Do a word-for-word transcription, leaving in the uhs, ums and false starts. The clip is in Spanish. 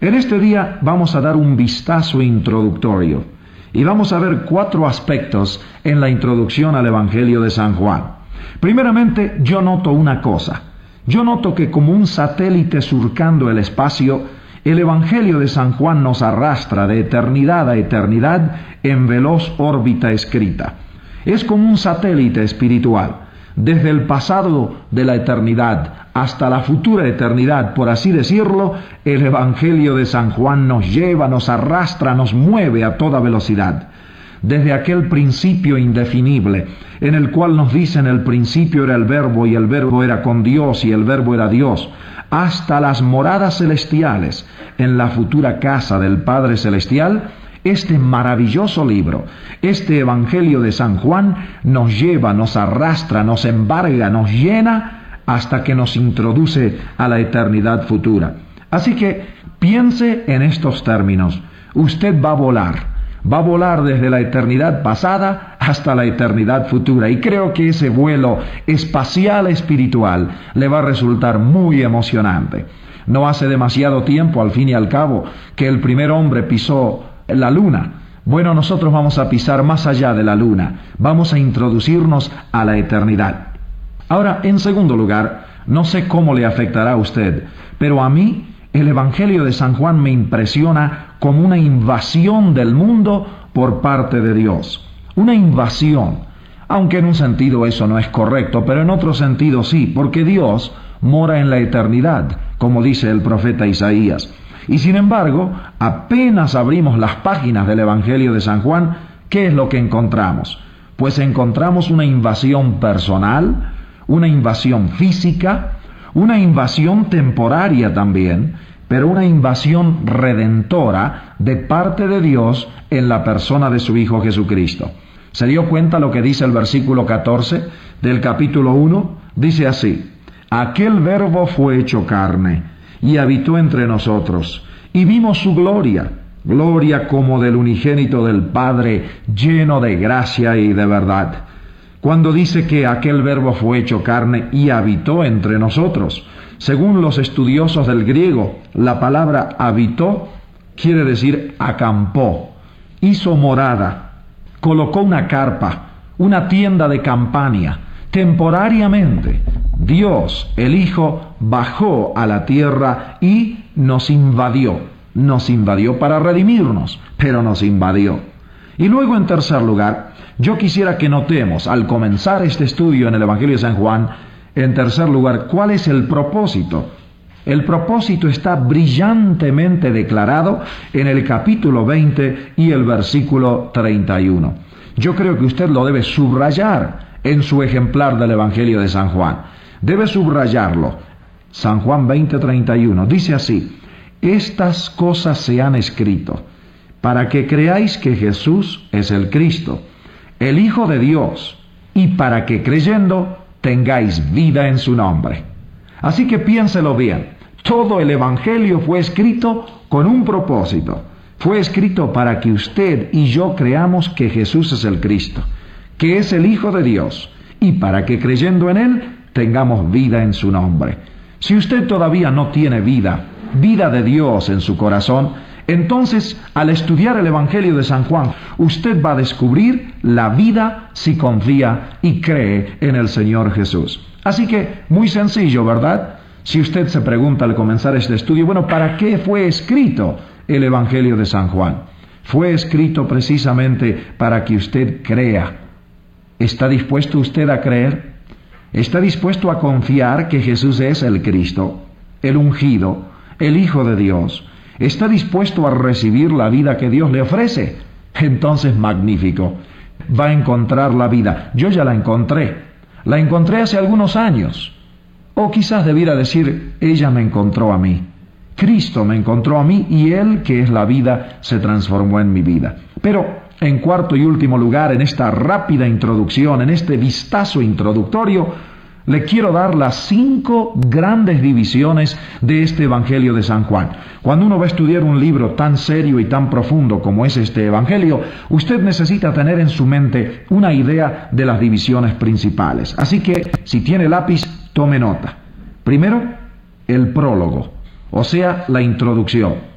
En este día vamos a dar un vistazo introductorio y vamos a ver cuatro aspectos en la introducción al Evangelio de San Juan. Primeramente, yo noto una cosa. Yo noto que como un satélite surcando el espacio, el Evangelio de San Juan nos arrastra de eternidad a eternidad en veloz órbita escrita. Es como un satélite espiritual. Desde el pasado de la eternidad hasta la futura eternidad, por así decirlo, el Evangelio de San Juan nos lleva, nos arrastra, nos mueve a toda velocidad. Desde aquel principio indefinible, en el cual nos dice en el principio era el Verbo y el Verbo era con Dios y el Verbo era Dios, hasta las moradas celestiales, en la futura casa del Padre Celestial, este maravilloso libro, este Evangelio de San Juan, nos lleva, nos arrastra, nos embarga, nos llena, hasta que nos introduce a la eternidad futura. Así que piense en estos términos. Usted va a volar, va a volar desde la eternidad pasada hasta la eternidad futura. Y creo que ese vuelo espacial espiritual le va a resultar muy emocionante. No hace demasiado tiempo, al fin y al cabo, que el primer hombre pisó la luna. Bueno, nosotros vamos a pisar más allá de la luna. Vamos a introducirnos a la eternidad. Ahora, en segundo lugar, no sé cómo le afectará a usted, pero a mí el Evangelio de San Juan me impresiona como una invasión del mundo por parte de Dios. Una invasión, aunque en un sentido eso no es correcto, pero en otro sentido sí, porque Dios mora en la eternidad, como dice el profeta Isaías. Y sin embargo, apenas abrimos las páginas del Evangelio de San Juan, ¿qué es lo que encontramos? Pues encontramos una invasión personal, una invasión física, una invasión temporaria también, pero una invasión redentora de parte de Dios en la persona de su Hijo Jesucristo. ¿Se dio cuenta lo que dice el versículo catorce del capítulo uno? Dice así: aquel Verbo fue hecho carne y habitó entre nosotros, y vimos su gloria, gloria como del unigénito del Padre, lleno de gracia y de verdad. Cuando dice que aquel Verbo fue hecho carne y habitó entre nosotros, según los estudiosos del griego, la palabra habitó quiere decir acampó, hizo morada, colocó una carpa, una tienda de campaña. Temporariamente, Dios, el Hijo, bajó a la tierra y nos invadió. Nos invadió para redimirnos, pero nos invadió. Y luego, en tercer lugar, yo quisiera que notemos, al comenzar este estudio en el Evangelio de San Juan, en tercer lugar, ¿cuál es el propósito? El propósito está brillantemente declarado en el capítulo veinte y el versículo treinta y uno. Yo creo que usted lo debe subrayar en su ejemplar del Evangelio de San Juan. Debe subrayarlo. San Juan veinte, treinta y uno. Dice así: estas cosas se han escrito para que creáis que Jesús es el Cristo, el Hijo de Dios, y para que creyendo tengáis vida en su nombre. Así que piénselo bien. Todo el Evangelio fue escrito con un propósito. Fue escrito para que usted y yo creamos que Jesús es el Cristo, que es el Hijo de Dios, y para que creyendo en Él tengamos vida en su nombre. Si usted todavía no tiene vida, vida de Dios en su corazón, entonces al estudiar el Evangelio de San Juan, usted va a descubrir la vida si confía y cree en el Señor Jesús. Así que, muy sencillo, ¿verdad? Si usted se pregunta al comenzar este estudio, bueno, ¿para qué fue escrito el Evangelio de San Juan? Fue escrito precisamente para que usted crea. ¿Está dispuesto usted a creer? ¿Está dispuesto a confiar que Jesús es el Cristo, el ungido, el Hijo de Dios? ¿Está dispuesto a recibir la vida que Dios le ofrece? Entonces, magnífico. Va a encontrar la vida. Yo ya la encontré. La encontré hace algunos años. O quizás debiera decir, ella me encontró a mí. Cristo me encontró a mí y Él, que es la vida, se transformó en mi vida. Pero, en cuarto y último lugar, en esta rápida introducción, en este vistazo introductorio, le quiero dar las cinco grandes divisiones de este Evangelio de San Juan. Cuando uno va a estudiar un libro tan serio y tan profundo como es este Evangelio, usted necesita tener en su mente una idea de las divisiones principales. Así que, si tiene lápiz, tome nota. Primero, el prólogo, o sea, la introducción.